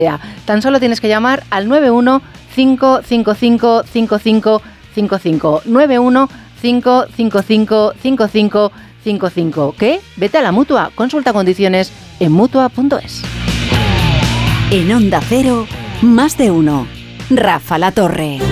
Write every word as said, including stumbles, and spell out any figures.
Tan solo tienes que llamar al nueve uno cinco cinco cinco cinco cinco cinco cinco, nueve uno cinco cinco cinco cinco cinco cinco cinco. ¿Qué? Vete a la Mutua. Consulta condiciones en mutua punto es. En Onda Cero, más de uno. Rafa La Torre.